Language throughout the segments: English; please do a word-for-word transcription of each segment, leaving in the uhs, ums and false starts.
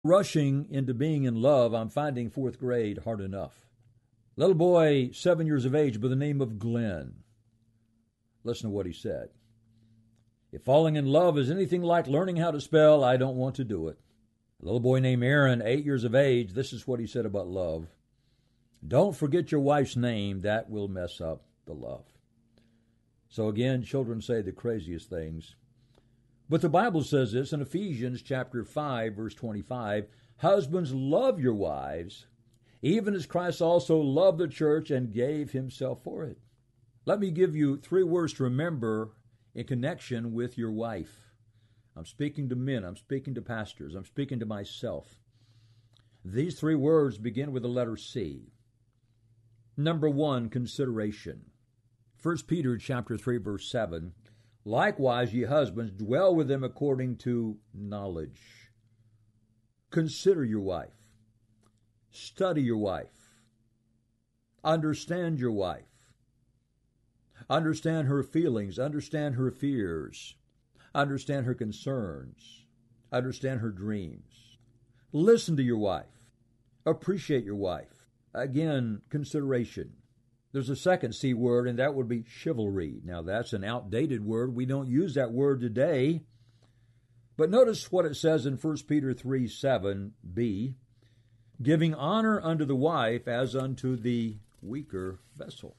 Rushing into being in love, I'm finding fourth grade hard enough. Little boy, seven years of age, by the name of Glenn. Listen to what he said. If falling in love is anything like learning how to spell, I don't want to do it. A little boy named Aaron, eight years of age, this is what he said about love. Don't forget your wife's name. That will mess up the love. So again, children say the craziest things. But the Bible says this in Ephesians chapter five, verse twenty-five, husbands, love your wives, even as Christ also loved the church and gave himself for it. Let me give you three words to remember in connection with your wife. I'm speaking to men. I'm speaking to pastors. I'm speaking to myself. These three words begin with the letter C. Number one, consideration. First Peter chapter three, verse seven. Likewise, ye husbands, dwell with them according to knowledge. Consider your wife. Study your wife. Understand your wife. Understand her feelings. Understand her fears. Understand her concerns. Understand her dreams. Listen to your wife. Appreciate your wife. Again, consideration. There's a second C word, and that would be chivalry. Now, that's an outdated word. We don't use that word today. But notice what it says in First Peter three, seven b, giving honor unto the wife as unto the weaker vessel.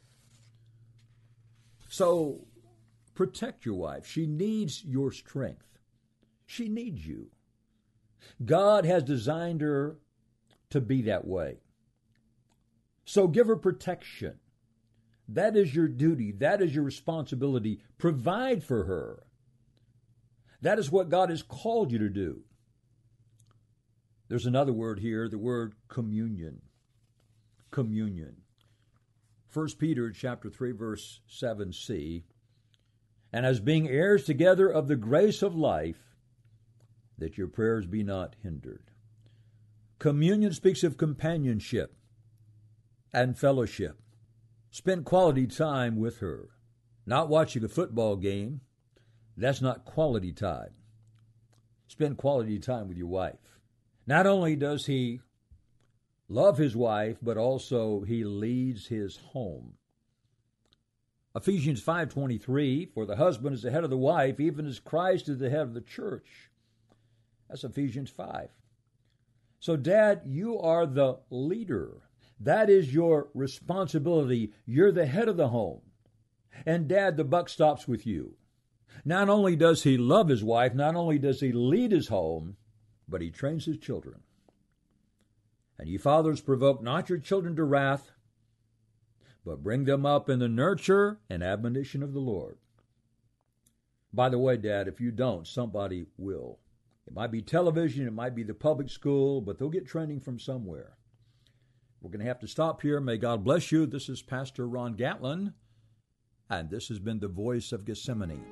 So, protect your wife. She needs your strength. She needs you. God has designed her to be that way. So give her protection. That is your duty. That is your responsibility. Provide for her. That is what God has called you to do. There's another word here, the word communion. Communion. First Peter chapter three, verse seven c, and as being heirs together of the grace of life, that your prayers be not hindered. Communion speaks of companionship and fellowship. Spend quality time with her. Not watching a football game. That's not quality time. Spend quality time with your wife. Not only does he love his wife, but also he leads his home. Ephesians five twenty-three, for the husband is the head of the wife, even as Christ is the head of the church. That's Ephesians five. So, Dad, you are the leader. That is your responsibility. You're the head of the home. And Dad, the buck stops with you. Not only does he love his wife, not only does he lead his home, but he trains his children. And ye fathers, provoke not your children to wrath, but bring them up in the nurture and admonition of the Lord. By the way, Dad, if you don't, somebody will. It might be television, it might be the public school, but they'll get training from somewhere. We're going to have to stop here. May God bless you. This is Pastor Ron Gatlin, and this has been The Voice of Gethsemane.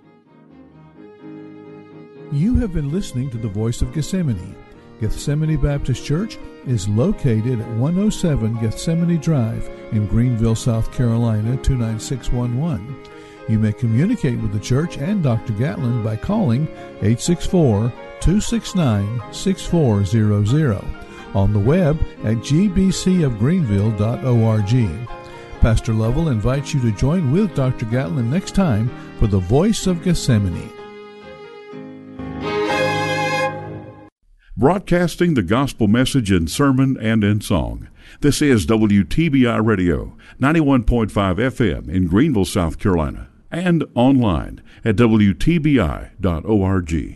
You have been listening to The Voice of Gethsemane. Gethsemane Baptist Church is located at one oh seven Gethsemane Drive in Greenville, South Carolina, two nine six one one. You may communicate with the church and Doctor Gatlin by calling eight six four, two six nine, six four zero zero. On the web at g b c of greenville dot org. Pastor Lovell invites you to join with Doctor Gatlin next time for The Voice of Gethsemane. Broadcasting the gospel message in sermon and in song. This is W T B I Radio, ninety-one point five F M in Greenville, South Carolina, and online at w t b i dot org.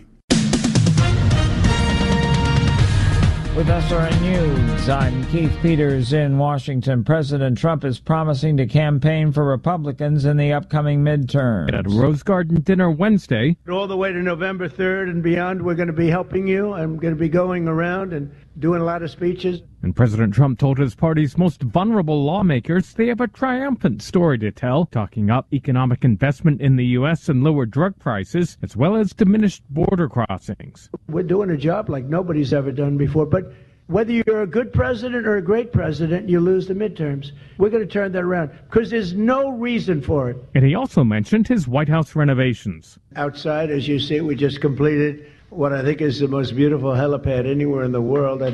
With S R N News, I'm Keith Peters in Washington. President Trump is promising to campaign for Republicans in the upcoming midterms. At a Rose Garden dinner Wednesday. All the way to November third and beyond, we're going to be helping you. I'm going to be going around and doing a lot of speeches. And President Trump told his party's most vulnerable lawmakers they have a triumphant story to tell, talking up economic investment in the U S and lower drug prices, as well as diminished border crossings. We're doing a job like nobody's ever done before, but whether you're a good president or a great president, you lose the midterms. We're going to turn that around because there's no reason for it. And he also mentioned his White House renovations. Outside, as you see, we just completed what I think is the most beautiful helipad anywhere in the world.